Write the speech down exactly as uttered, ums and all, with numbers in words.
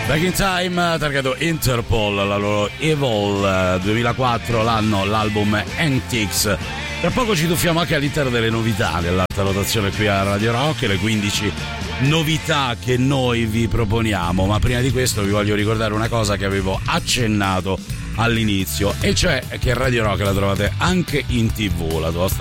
Back in Time, targato Interpol, la loro Evil duemilaquattro, l'anno, l'album Antics. Tra poco ci tuffiamo anche all'interno delle novità dell'alta rotazione qui a Radio Rock, le quindici novità che noi vi proponiamo, ma prima di questo vi voglio ricordare una cosa che avevo accennato all'inizio, e cioè che Radio Rock la trovate anche in tv, la vostra